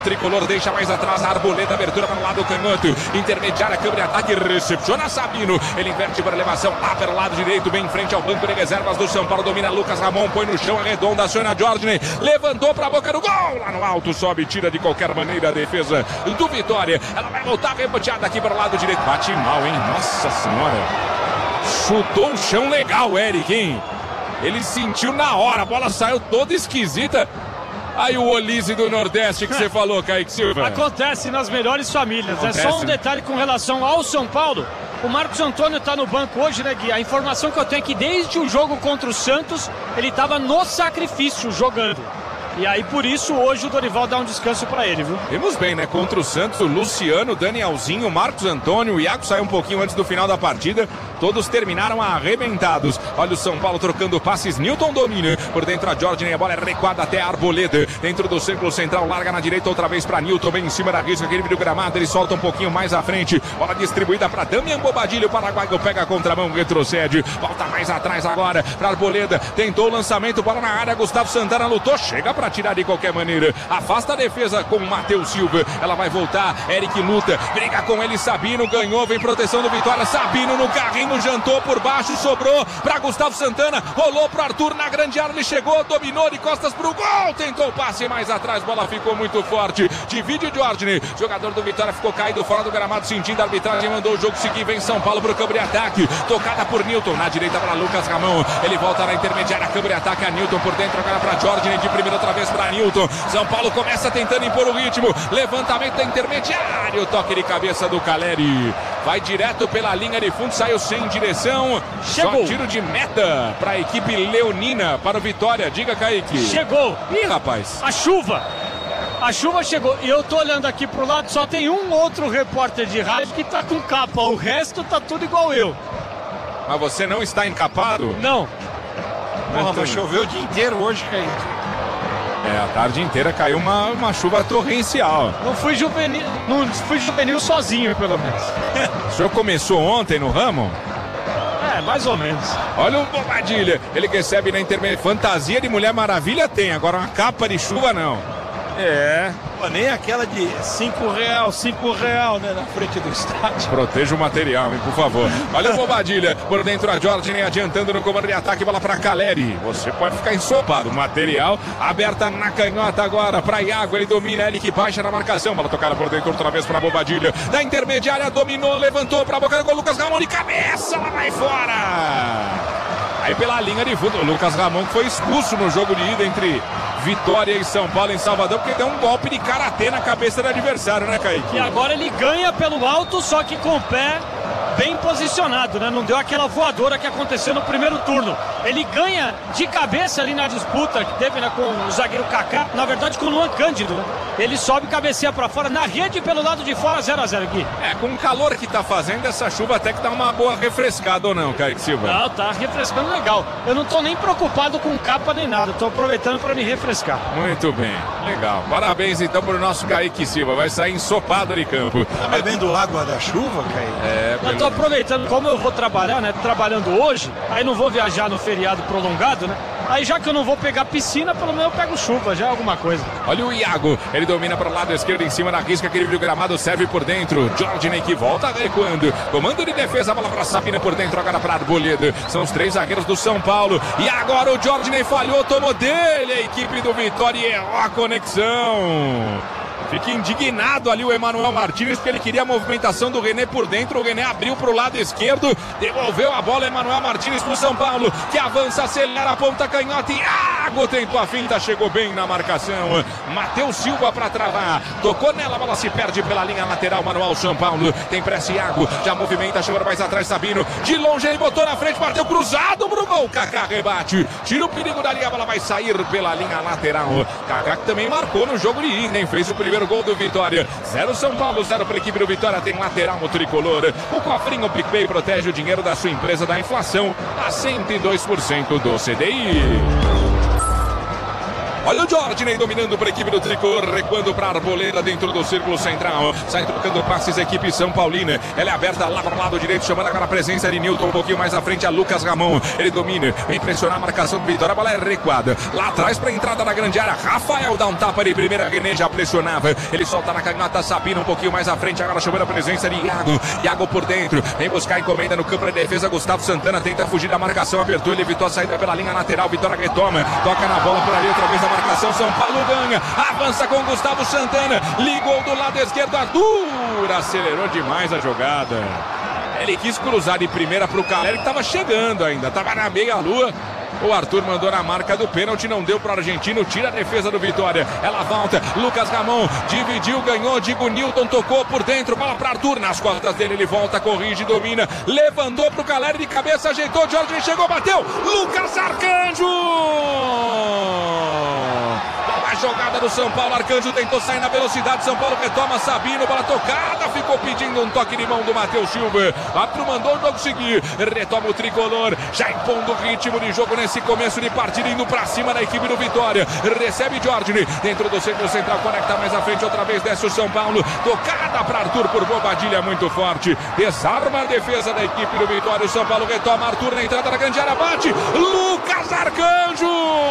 Tricolor deixa mais atrás a Arboleda, abertura para o lado canhoto, intermediária, câmera ataque, recepciona Sabino, ele inverte para elevação lá pelo lado direito, bem em frente ao banco de reservas do São Paulo, domina Lucas Ramon, põe no chão, arredonda, aciona Jorge, levantou para a boca do gol, lá no alto, sobe, tira de qualquer maneira a defesa do Vitória, ela vai voltar reboteada aqui para o lado direito, bate mal, hein, nossa senhora, chutou o chão legal, Eric, hein, ele sentiu na hora, a bola saiu toda esquisita. Aí o Olise do Nordeste que você falou, Kaique Silva. Acontece nas melhores famílias. Acontece, é só um detalhe com relação ao São Paulo. O Marcos Antônio está no banco hoje, né, Gui? A informação que eu tenho é que desde o jogo contra o Santos, ele estava no sacrifício jogando. E aí, por isso, hoje o Dorival dá um descanso para ele, viu? Vimos bem, né? Contra o Santos, o Luciano, Danielzinho, Marcos Antônio, o Iago saiu um pouquinho antes do final da partida. Todos terminaram arrebentados. Olha o São Paulo trocando passes. Newton domina. Por dentro a Jorge, a bola é recuada até a Arboleda. Dentro do círculo central, larga na direita outra vez para Newton. Bem em cima da risca, aquele vídeo gramado. Ele solta um pouquinho mais à frente. Bola distribuída para Damian Bobadilha. O paraguaio pega a contramão, retrocede. Volta mais atrás agora para Arboleda. Tentou o lançamento, bola na área. Gustavo Santana lutou. Chega para tirar de qualquer maneira. Afasta a defesa com o Matheus Silva. Ela vai voltar. Eric luta. Briga com ele. Sabino ganhou. Vem proteção do Vitória. Sabino no carrinho. Jantou por baixo, sobrou para Gustavo Santana, rolou para Arthur na grande área, ele chegou, dominou de costas para o gol, tentou o passe mais atrás, bola ficou muito forte, divide o Jorge, jogador do Vitória ficou caído fora do gramado, sentindo a arbitragem, mandou o jogo seguir, vem São Paulo para o campo de ataque, tocada por Newton, na direita para Lucas Ramon, ele volta na intermediária, campo de ataque, a Newton por dentro, agora para Jorge, de primeira outra vez para Newton, São Paulo começa tentando impor o ritmo, levantamento da intermediária, toque de cabeça do Caleri, vai direto pela linha de fundo, saiu sem direção, chegou. Só tiro de meta para a equipe leonina, para o Vitória, diga Kaique. Chegou. Ih, rapaz. A chuva chegou, e eu tô olhando aqui pro lado, só tem um outro repórter de rádio que tá com capa, o resto tá tudo igual eu. Mas você não está encapado? Não. Porra, mas choveu o dia inteiro hoje, Kaique. A tarde inteira caiu uma chuva torrencial. Não fui juvenil sozinho, pelo menos. O senhor começou ontem no ramo? Mais ou menos. Olha o Bobadilha, ele recebe na intermediária. Fantasia de Mulher Maravilha tem, agora uma capa de chuva não. Pô, nem aquela de R$5, né, na frente do estádio. Proteja o material, hein, por favor. Olha o Bobadilha, por dentro a Jorge adiantando no comando de ataque, bola para Caleri. Você pode ficar ensopado, material aberta na canhota agora para Iago, ele domina, ele que baixa na marcação, bola tocada por dentro outra vez para Bobadilha. Da intermediária dominou, levantou para a boca do gol, Lucas Ramon de cabeça, ela vai fora. Aí pela linha de fundo, o Lucas Ramon que foi expulso no jogo de ida entre Vitória e São Paulo em Salvador, porque deu um golpe de karatê na cabeça do adversário, né, Kaique? E agora ele ganha pelo alto, só que com o pé bem posicionado, né? Não deu aquela voadora que aconteceu no primeiro turno. Ele ganha de cabeça ali na disputa que teve, né, com o zagueiro Kaká, na verdade com o Luan Cândido, né? Ele sobe, cabeceia pra fora, na rede pelo lado de fora, 0-0 aqui. Com o calor que tá fazendo, essa chuva até que dá uma boa refrescada ou não, Kaique Silva? Não, tá refrescando legal. Eu não tô nem preocupado com capa nem nada, tô aproveitando pra me refrescar. Muito bem, legal. Parabéns então pro nosso Kaique Silva, vai sair ensopado de campo. Tá bebendo água da chuva, Kaique? Eu tô aproveitando, como eu vou trabalhar, né, trabalhando hoje, aí não vou viajar no feriado prolongado, né? Aí já que eu não vou pegar piscina, pelo menos eu pego chuva, já é alguma coisa. Olha o Iago, ele domina para o lado esquerdo em cima da risca, aquele vídeo gramado serve por dentro. Jorge que volta recuando. Comando de defesa, bola para Sabina por dentro, agora para Arboleda. São os três zagueiros do São Paulo. E agora o Jorge falhou, tomou dele. A equipe do Vitória errou a conexão. Fica indignado ali o Emanuel Martins, porque ele queria a movimentação do René por dentro. O René abriu para o lado esquerdo, devolveu a bola. Emanuel Martins para o São Paulo, que avança, acelera a ponta canhota. Iago tentou a finta, chegou bem na marcação. Matheus Silva para travar, tocou nela, a bola se perde pela linha lateral. Manuel São Paulo, tem pressa Iago, já movimenta, chegou mais atrás Sabino. De longe ele botou na frente, bateu cruzado pro gol. Kaká rebate, tira o perigo dali, a bola vai sair pela linha lateral. Kaká que também marcou no jogo de ida, hein? Fez o primeiro gol do Vitória. 0 São Paulo, 0 para a equipe do Vitória. Tem lateral no tricolor. O cofrinho PicPay protege o dinheiro da sua empresa da inflação a 102% do CDI. Olha o Jordinei dominando para a equipe do Tricolor, recuando para a Arboleda dentro do círculo central. Sai trocando passes a equipe São Paulina. Ela é aberta lá para o lado direito, chamando agora a presença de Nilton. Um pouquinho mais à frente a Lucas Ramon. Ele domina, vem pressionar a marcação do Vitória. A bola é recuada. Lá atrás para a entrada na grande área. Rafael dá um tapa de primeira. René já pressionava. Ele solta na canhota. Sabino um pouquinho mais à frente. Agora chamando a presença de Iago. Iago por dentro. Vem buscar a encomenda no campo de defesa. Gustavo Santana tenta fugir da marcação. Apertou. Ele evitou a saída pela linha lateral. Vitória retoma. Toca na bola por ali. Outra vez a marcação. São Paulo ganha. Avança com Gustavo Santana. Ligou do lado esquerdo. Arthur acelerou demais a jogada. Ele quis cruzar de primeira para o Caleri, que estava chegando ainda. Estava na meia-lua. O Arthur mandou na marca do pênalti, não deu para o argentino, tira a defesa do Vitória. Ela volta, Lucas Ramon dividiu, ganhou, Digo Nilton, tocou por dentro, bola para Arthur, nas costas dele, ele volta, corrige, domina, levantou para o Caleri de cabeça, ajeitou, Jorge chegou, bateu, Lucas Arcanjo! A jogada do São Paulo, Arcanjo tentou sair na velocidade, São Paulo retoma, Sabino, bola tocada, ficou pedindo um toque de mão do Matheus Silva. Arthur mandou o jogo seguir, retoma o Tricolor, já impondo o ritmo de jogo nesse começo de partida, indo pra cima da equipe do Vitória. Recebe Jorge dentro do centro central, conecta mais à frente, outra vez desce o São Paulo, tocada para Arthur por Bobadilha, muito forte, desarma a defesa da equipe do Vitória. O São Paulo retoma, Arthur na entrada da grande área, bate, Lucas Arcanjo!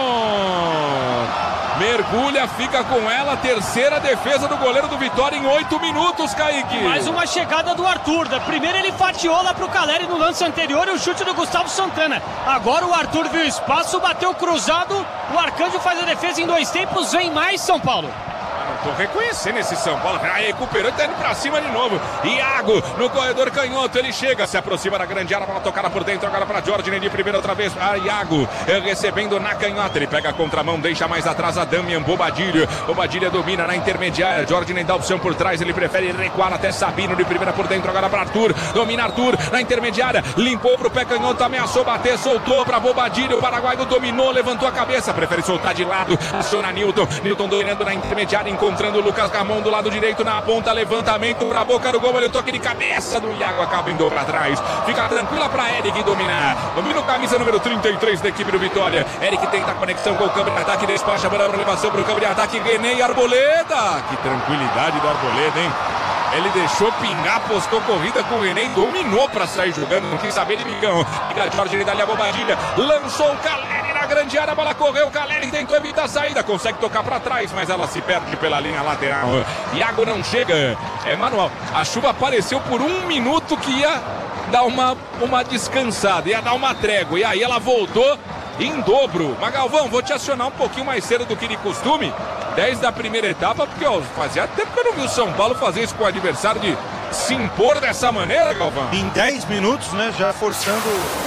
Mergulha, fica com ela, terceira defesa do goleiro do Vitória em 8 minutos, Kaique. Mais uma chegada do Arthur. Primeiro ele fatiou lá pro Caleri no lance anterior e o chute do Gustavo Santana. Agora o Arthur viu espaço, bateu cruzado, o Arcanjo faz a defesa em 2 tempos, vem mais São Paulo. Tô reconhecendo esse São Paulo. Aí recuperou e tá indo pra cima de novo. Iago no corredor canhoto. Ele chega, se aproxima da grande área. Bola tocada por dentro. Agora pra Jorge de primeira outra vez. Iago recebendo na canhota. Ele pega a contramão, deixa mais atrás a Damian Bobadilha. Bobadilha domina na intermediária. Jorge dá opção por trás. Ele prefere recuar até Sabino de primeira por dentro. Agora pra Arthur. Domina Arthur na intermediária. Limpou pro pé canhoto. Ameaçou bater. Soltou pra Bobadilha. O paraguaio dominou. Levantou a cabeça. Prefere soltar de lado. Aciona Nilton. Nilton dominando na intermediária. Encontrando o Lucas Ramon do lado direito na ponta, levantamento pra boca do gol, olha o toque de cabeça do Iago, acaba indo pra trás, fica tranquila pra Eric dominar, domina o camisa número 33 da equipe do Vitória. Eric tenta a conexão com o campo de ataque, despacha a bola para elevação pro campo de ataque, René e Arboleda, que tranquilidade do Arboleda, hein? Ele deixou pingar, postou corrida com o René e dominou pra sair jogando, não quis saber de Migão. Fica Jorge, ele dá ali a Bobadilha, lançou o Caleri na grande área, a bola correu, o Caleri tentou evitar a saída, consegue tocar pra trás, mas ela se perde pela linha lateral. Iago não chega, é manual. A chuva apareceu por 1 minuto que ia dar uma descansada, ia dar uma trégua, e aí ela voltou em dobro. Magalvão, vou te acionar um pouquinho mais cedo do que de costume, 10 da primeira etapa, porque ó, fazia tempo que eu não vi o São Paulo fazer isso com o adversário, de se impor dessa maneira, Galvão. Em 10 minutos, né, já forçando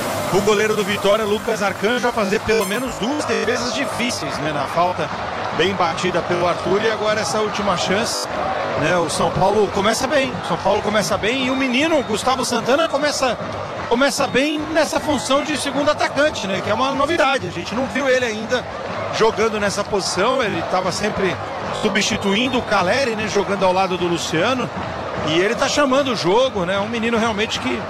o goleiro do Vitória, Lucas Arcanjo, a fazer pelo menos 2 defesas difíceis, né, na falta bem batida pelo Arthur, e agora essa última chance, né, o São Paulo começa bem, e o menino, Gustavo Santana, começa bem nessa função de segundo atacante, né, que é uma novidade, a gente não viu ele ainda jogando nessa posição, ele estava sempre substituindo o Caleri, né, jogando ao lado do Luciano, e ele está chamando o jogo, né, um menino realmente que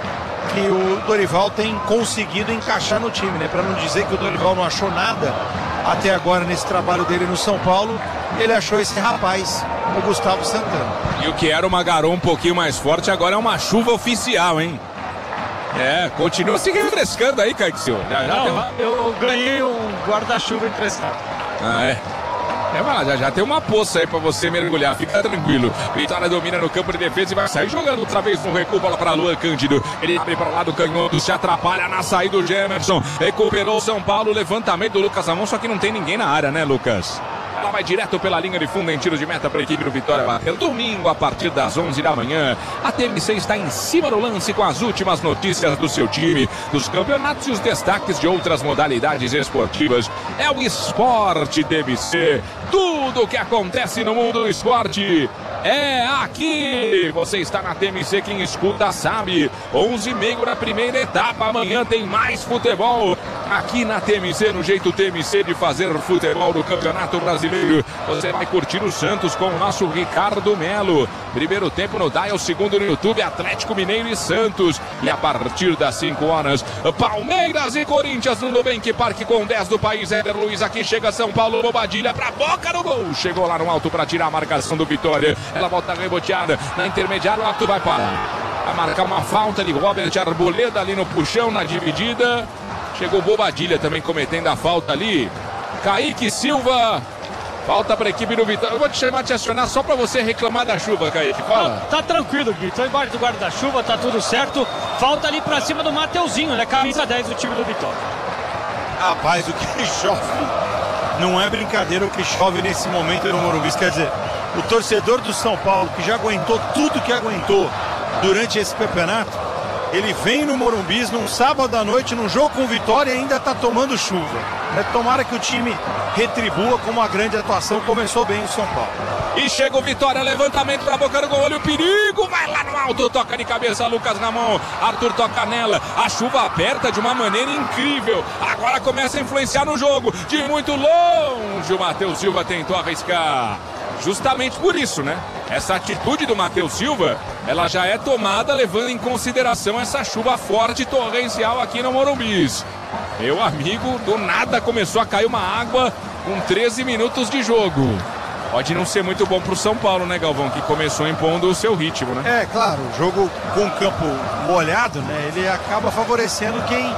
o Dorival tem conseguido encaixar no time, né, para não dizer que o Dorival não achou nada até agora nesse trabalho dele no São Paulo, ele achou esse rapaz, o Gustavo Santana. E o que era uma garoa um pouquinho mais forte, agora é uma chuva oficial, hein? Continua se refrescando aí, Kaique Silva. Eu ganhei um guarda-chuva emprestado. Já tem uma poça aí pra você mergulhar, fica tranquilo. Vitória domina no campo de defesa e vai sair jogando outra vez no recuo, bola pra Luan Cândido. Ele abre para o lado canhoto, se atrapalha na saída do Gemerson. Recuperou o São Paulo, levantamento do Lucas Ramon, só que não tem ninguém na área, né, Lucas? Ela vai direto pela linha de fundo em tiros de meta para a equipe do Vitória bater. Domingo, a partir das 11 da manhã, a TMC está em cima do lance com as últimas notícias do seu time, dos campeonatos e os destaques de outras modalidades esportivas. É o Esporte TMC. Tudo o que acontece no mundo do esporte é aqui. Você está na TMC, quem escuta sabe. 11h30 na primeira etapa. Amanhã tem mais futebol aqui na TMC, no jeito TMC de fazer futebol no Campeonato Brasileiro. Você vai curtir o Santos com o nosso Ricardo Melo. Primeiro tempo no Dial, segundo no YouTube, Atlético Mineiro e Santos. E a partir das 5 horas, Palmeiras e Corinthians no Nubank Parque com 10 do país. Éder Luiz, aqui chega São Paulo, Bobadilha pra boca no gol. Chegou lá no alto para tirar a marcação do Vitória. Ela volta reboteada na intermediária, o Arthur vai parar. Vai marcar uma falta de Robert Arboleda ali no puxão, na dividida. Chegou Bobadilha também cometendo a falta ali. Kaique Silva. Falta para a equipe do Vitória. Eu vou te chamar, te acionar só para você reclamar da chuva, Kaique. Fala. Tá tranquilo, Gui. Tô embaixo do guarda-chuva, tá tudo certo. Falta ali para cima do Mateuzinho, né? Camisa 10 do time do Vitória. Rapaz, o que chove. Não é brincadeira o que chove nesse momento no Morumbi. Quer dizer, o torcedor do São Paulo, que já aguentou tudo que aguentou durante esse campeonato, ele vem no Morumbi num sábado à noite, num jogo com Vitória, e ainda está tomando chuva. Tomara que o time retribua com uma grande atuação. Começou bem o São Paulo. E chega o Vitória, levantamento pra boca do gol, olha o perigo, vai lá no alto, toca de cabeça, Lucas na mão, Arthur toca nela, a chuva aperta de uma maneira incrível, agora começa a influenciar no jogo, de muito longe, o Matheus Silva tentou arriscar. Justamente por isso, né? Essa atitude do Matheus Silva, ela já é tomada levando em consideração essa chuva forte e torrencial aqui no Morumbi. Meu amigo, do nada começou a cair uma água com 13 minutos de jogo. Pode não ser muito bom pro São Paulo, né, Galvão? Que começou impondo o seu ritmo, né? É, claro, o jogo com o campo molhado, né? Ele acaba favorecendo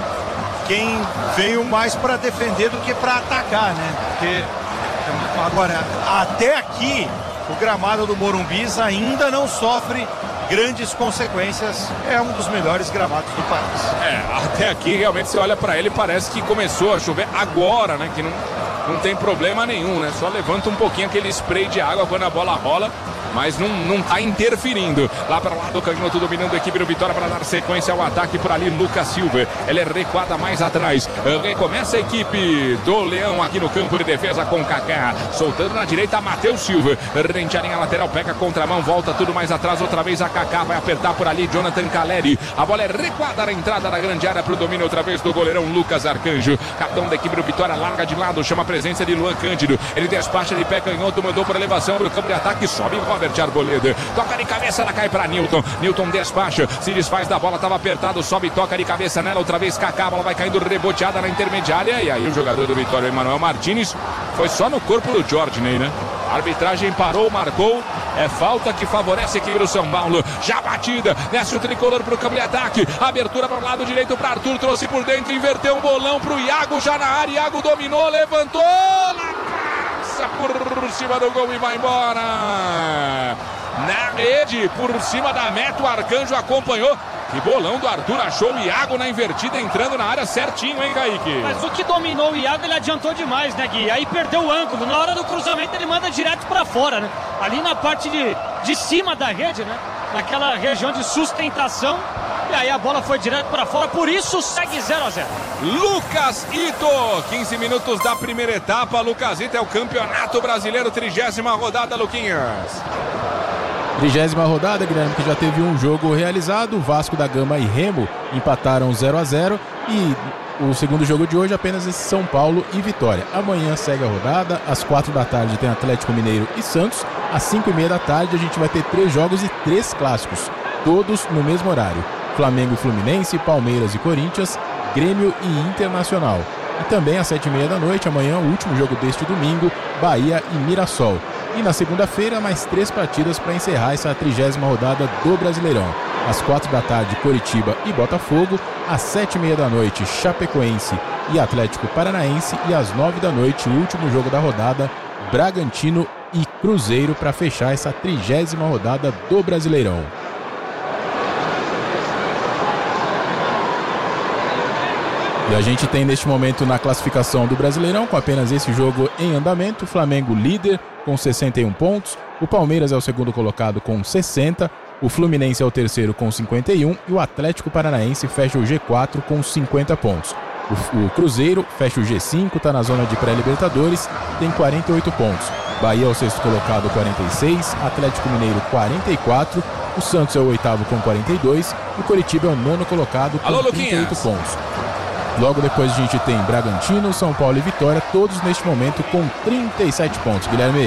quem veio mais para defender do que para atacar, né? Porque agora, até aqui, o gramado do Morumbi ainda não sofre grandes consequências. É um dos melhores gramados do país. Até aqui, realmente, você olha para ele, parece que começou a chover agora, né? Que não tem problema nenhum, né? Só levanta um pouquinho aquele spray de água quando a bola rola, mas não tá interferindo. Lá para lá do canhoto, dominando a equipe do Vitória para dar sequência ao ataque por ali, Lucas Silva. Ela é recuada mais atrás. Recomeça a equipe do Leão aqui no campo de defesa com Kaká. Soltando na direita, Matheus Silva. Rentearinha lateral, pega a contramão, volta tudo mais atrás. Outra vez a Kaká vai apertar por ali, Jonathan Caleri. A bola é recuada na entrada da grande área para o domínio outra vez do goleirão Lucas Arcanjo. Capitão da equipe do Vitória larga de lado, chama a presença de Luan Cândido. Ele despacha de pé canhoto, mandou por elevação para o campo de ataque, sobe Robert Arboleda, toca de cabeça, ela cai para Newton. Newton despacha, se desfaz da bola, estava apertado, sobe, toca de cabeça nela, outra vez Kaká, a bola vai caindo reboteada na intermediária, e aí o jogador do Vitória, Emmanuel Martins, foi só no corpo do Jorginho, né? A arbitragem parou, marcou, é falta que favorece a equipe do São Paulo. Já batida, desce o tricolor para o campo de ataque, abertura para o lado direito para Arthur, trouxe por dentro, inverteu um bolão para o Iago, já na área, Iago dominou, levantou, passa por cima do gol e vai embora. Na rede, por cima da meta, o Arcanjo acompanhou. Que bolão do Arthur, achou o Iago na invertida, entrando na área certinho, hein, Kaique? Mas o que dominou o Iago, ele adiantou demais, né, Gui? Aí perdeu o ângulo, na hora do cruzamento ele manda direto pra fora, né? Ali na parte de cima da rede, né? Naquela região de sustentação. E aí a bola foi direto para fora, por isso segue 0-0. Lucas Ito, 15 minutos da primeira etapa. Lucas Ito é o Campeonato Brasileiro, 30ª rodada, Luquinhas. 30ª rodada, Guilherme, que já teve um jogo realizado. Vasco da Gama e Remo empataram 0-0 e o segundo jogo de hoje apenas esse São Paulo e Vitória. Amanhã segue a rodada, às 4 da tarde tem Atlético Mineiro e Santos. Às 5h30 da tarde a gente vai ter 3 jogos e 3 clássicos, todos no mesmo horário. Flamengo e Fluminense, Palmeiras e Corinthians, Grêmio e Internacional. E também às 7h30 da noite, amanhã, o último jogo deste domingo, Bahia e Mirassol. E na segunda-feira, mais 3 partidas para encerrar essa 30ª rodada do Brasileirão. Às 4 da tarde, Coritiba e Botafogo. Às 7h30 da noite, Chapecoense e Atlético Paranaense. E às 9 da noite, o último jogo da rodada, Bragantino e Cruzeiro, para fechar essa 30ª rodada do Brasileirão. E a gente tem neste momento na classificação do Brasileirão, com apenas esse jogo em andamento, o Flamengo líder com 61 pontos, o Palmeiras é o segundo colocado com 60, o Fluminense é o terceiro com 51 e o Atlético Paranaense fecha o G4 com 50 pontos. O Cruzeiro fecha o G5, está na zona de pré-Libertadores, tem 48 pontos. Bahia é o sexto colocado, 46, Atlético Mineiro 44, o Santos é o oitavo com 42 e o Coritiba é o nono colocado com 38 pontos. Logo depois a gente tem Bragantino, São Paulo e Vitória, todos neste momento com 37 pontos. Guilherme.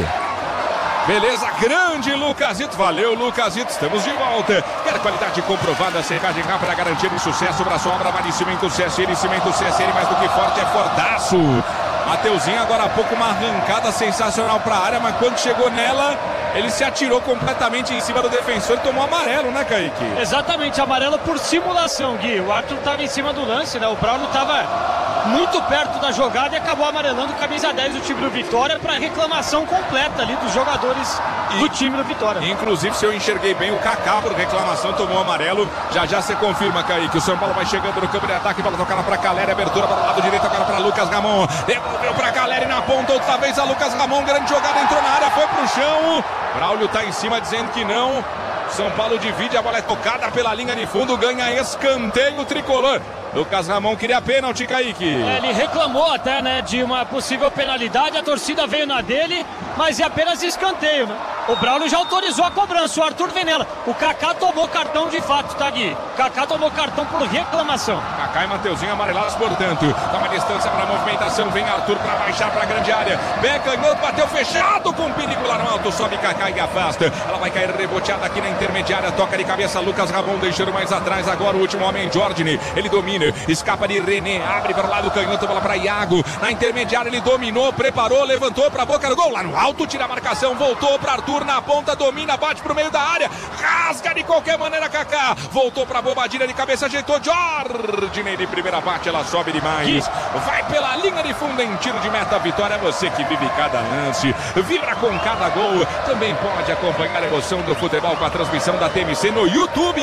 Beleza, grande Lucasito, valeu Lucasito, estamos de volta. Quer qualidade comprovada, secagem rápida, garantia de sucesso para sua obra, vale Cimento CSN, Cimento CSN mais do que forte, é fortaço. Mateuzinho agora há pouco uma arrancada sensacional para a área, mas quando chegou nela, ele se atirou completamente em cima do defensor e tomou amarelo, né, Kaique? Exatamente, amarelo por simulação, Gui. O Arthur estava em cima do lance, né? O Braulio estava muito perto da jogada e acabou amarelando camisa 10 do time do Vitória para reclamação completa ali dos jogadores do time do Vitória. Inclusive, se eu enxerguei bem, o Kaká por reclamação tomou amarelo. Já já você confirma, Kaique. O São Paulo vai chegando no campo de ataque, bola tocada para Caleri, abertura para o lado direito, agora para Lucas Ramon. Devolveu para Caleri na ponta, outra vez a Lucas Ramon, grande jogada, entrou na área, foi pro chão. Braulio tá em cima dizendo que não. São Paulo divide, a bola é tocada pela linha de fundo, ganha escanteio tricolor. Lucas Ramon queria pênalti, Kaique. Ele reclamou até, né, de uma possível penalidade, a torcida veio na dele, mas é apenas escanteio, né? O Braulio já autorizou a cobrança, o Arthur vem nela. O Kaká tomou cartão de fato, tá, Gui? O Kaká tomou cartão por reclamação. Kaká e Mateuzinho amarelados, portanto. Dá uma distância para a movimentação, vem Arthur para baixar para a grande área. Pé canhoto, bateu fechado com perigo lá no alto, sobe Kaká e afasta. Ela vai cair reboteada aqui na intermediária, toca de cabeça Lucas Ramon, deixando mais atrás agora o último homem, Jorginho. Ele domina, escapa de René, abre para o lado canhoto, bola para Iago. Na intermediária ele dominou, preparou, levantou para a boca do gol. Lá no alto, tira a marcação, voltou para Arthur na ponta, domina, bate para o meio da área, rasga de qualquer maneira Kaká. Voltou para a bobadilha de cabeça, ajeitou Jorginho de primeira parte, ela sobe demais. Vai pela linha de fundo em tiro de meta, Vitória. Você que vive cada lance, vibra com cada gol. Também pode acompanhar a emoção do futebol com a transmissão da TMC no YouTube,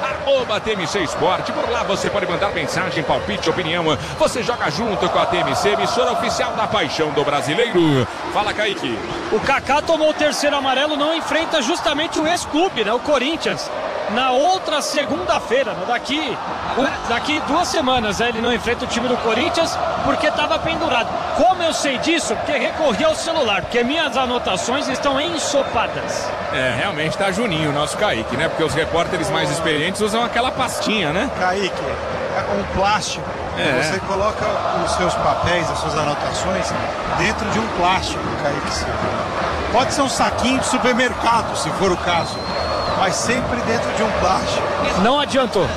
@TMC Esporte. Por lá você pode mandar mensagem, palpite, opinião. Você joga junto com a TMC, emissora oficial da paixão do brasileiro. Fala, Kaique. O Kaká tomou o terceiro amarelo, não enfrenta justamente o ex-clube, né, o Corinthians. Na outra segunda-feira, né, daqui 2 semanas, né, ele não enfrenta o time do Corinthians porque estava pendurado. Como eu sei disso? Porque recorri ao celular, porque minhas anotações estão ensopadas. É, realmente tá Juninho, nosso Kaique, né? Porque os repórteres mais experientes usam aquela pastinha, né? Kaique, é um plástico. Você coloca os seus papéis, as suas anotações dentro de um plástico, Kaique. Pode ser um saquinho de supermercado, se for o caso, mas sempre dentro de um plástico. Não adiantou.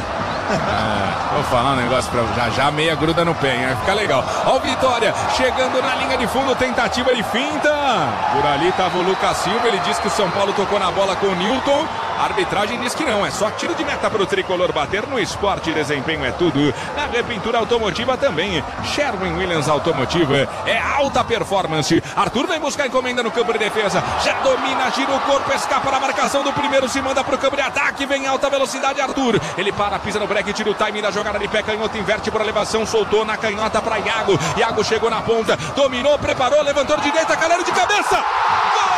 Vou falar um negócio pra já meia gruda no pé, hein? Vai ficar legal. Ó o Vitória chegando na linha de fundo, tentativa de finta. Por ali tava o Lucas Silva, ele disse que o São Paulo tocou na bola com o Newton. A arbitragem diz que não, é só tiro de meta para o tricolor bater. No esporte, desempenho é tudo. Na repintura automotiva também. Sherwin-Williams Automotiva é alta performance. Arthur vem buscar encomenda no campo de defesa. Já domina, gira o corpo, escapa na marcação do primeiro, se manda para o campo de ataque. Vem alta velocidade, Arthur. Ele para, pisa no break, tira o timing da jogada de pé canhoto, inverte por elevação, soltou na canhota para Iago. Iago chegou na ponta, dominou, preparou, levantou de direita, Caleri de cabeça. Gol!